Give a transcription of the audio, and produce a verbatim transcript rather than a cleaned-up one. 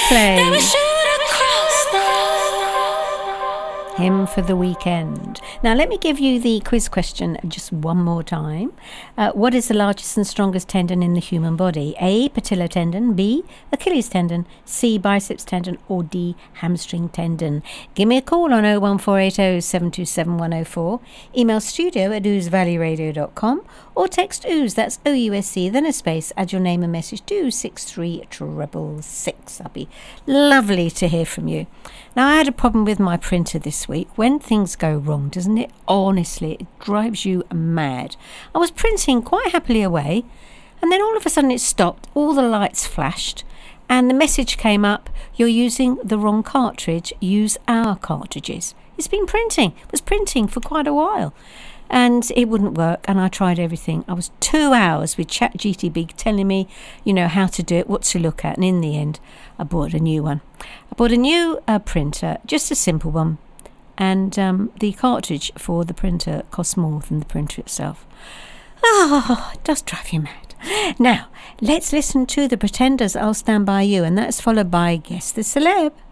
Coldplay. Hymn for the Weekend. Now let me give you the quiz question just one more time. Uh, what is the largest and strongest tendon in the human body? A. Patellar tendon, B. Achilles tendon, C. Biceps tendon, or D. Hamstring tendon? Give me a call on oh one four eight oh, seven two seven, one oh four. Email studio at ouse valley radio dot com or text Ouse, that's O U S C, then a space, add your name and message to six three six six. That'll be lovely to hear from you. Now, I had a problem with my printer this week. When things go wrong, doesn't it? Honestly, it drives you mad. I was printing quite happily away, and then all of a sudden it stopped. All the lights flashed, and the message came up, you're using the wrong cartridge. Use our cartridges. It's been printing. It was printing for quite a while. And it wouldn't work, and I tried everything. I was two hours with ChatGPT telling me, you know, how to do it, what to look at, and in the end, I bought a new one. I bought a new uh, printer, just a simple one, and um, the cartridge for the printer costs more than the printer itself. Oh, it does drive you mad. Now, let's listen to the Pretenders, I'll Stand By You, and that's followed by Guess the Celeb.